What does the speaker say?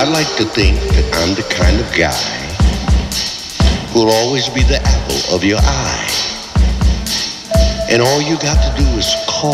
I like to think that I'm the kind of guy who'll always be the apple of your eye. And all you got to do is call